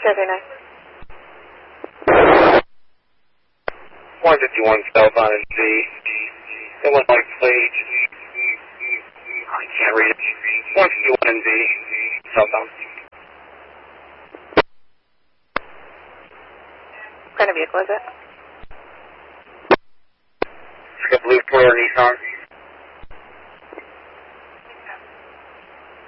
151 southbound and Z. That one like plate. I can't read it. 151 and Z. Southbound. What kind of vehicle is it? It's like a blue Ford Nissan.